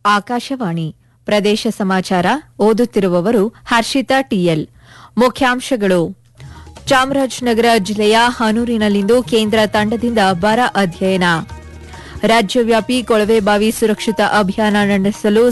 ಆಕಾಶವಾಣಿ ಪ್ರದೇಶ ಸಮಾಚಾರ ಓದುತ್ತಿರುವವರು ಹರ್ಷಿತಾ ಟಿಎಲ್. ಮುಖ್ಯಾಂಶಗಳು. ಚಾಮರಾಜನಗರ ಜಿಲ್ಲೆಯ ಹನೂರಿನಲ್ಲಿಂದು ಕೇಂದ್ರ ತಂಡದಿಂದ ಬರ ಅಧ್ಯಯನ. ರಾಜ್ಯವ್ಯಾಪಿ ಕೊಳವೆಬಾವಿ ಸುರಕ್ಷಿತ ಅಭಿಯಾನ ನಡೆಸಲು